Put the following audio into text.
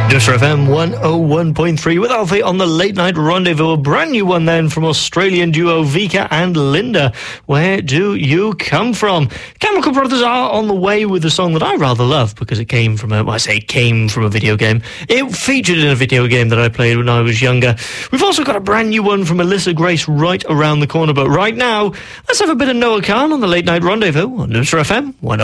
Newsra FM 101.3 with Alfie on the Late Night Rendezvous. A brand new one then from Australian duo Vika and Linda. Where do you come from? Chemical Brothers are on the way with a song that I rather love because it came from a video game. It featured in a video game that I played when I was younger. We've also got a brand new one from Melissa Grace right around the corner. But right now, let's have a bit of Noah Khan on the Late Night Rendezvous on Newsra FM 101.3.